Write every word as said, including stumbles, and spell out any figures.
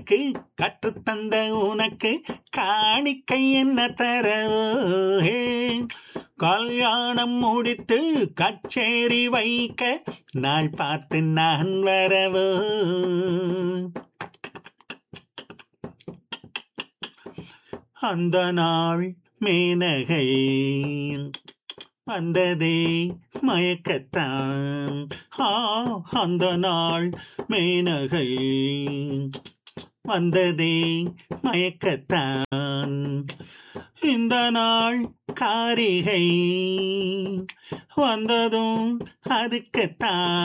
எனக்கு கற்றுத்தந்த உனக்கு காணிக்கை என்ன தரவோ ஹே. கல்யாணம் முடித்து கச்சேரி வைக்க நாள் பார்த்து நான் வரவோ. அந்த நாள் மேனகை வந்ததே மயக்கத்தான். ஆ, அந்த நாள் மேனகை வந்ததே மயக்கத்தான். இந்த நாள் காரிகை வந்ததும் அதுக்குத்தான்.